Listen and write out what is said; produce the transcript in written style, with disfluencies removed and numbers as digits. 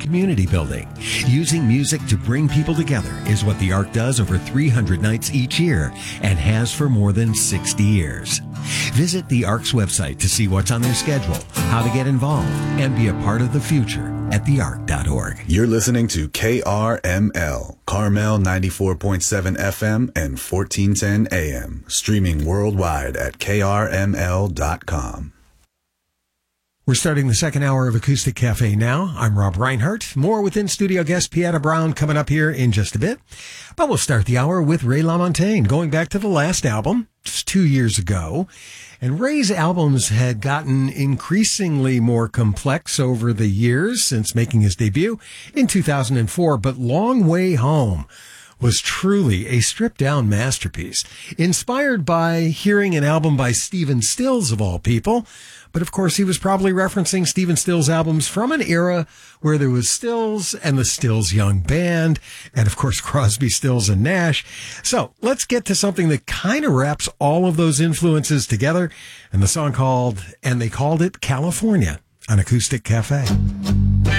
community building. Using music to bring people together is what the Ark does over 300 nights each year and has for more than 60 years. Visit the Ark's website to see what's on their schedule, how to get involved, and be a part of the future at theark.org. You're listening to KRML, Carmel 94.7 FM and 1410 AM, streaming worldwide at krml.com. We're starting the second hour of Acoustic Cafe now. I'm Rob Reinhardt. More with in-studio guest Pieta Brown coming up here in just a bit. But we'll start the hour with Ray LaMontagne, going back to the last album, just 2 years ago. And Ray's albums had gotten increasingly more complex over the years since making his debut in 2004. But Long Way Home was truly a stripped-down masterpiece, inspired by hearing an album by Stephen Stills, of all people. But, of course, he was probably referencing Stephen Stills' albums from an era where there was Stills and the Stills Young Band and, of course, Crosby, Stills, and Nash. So let's get to something that kind of wraps all of those influences together, and the song called, and they called it California on Acoustic Cafe.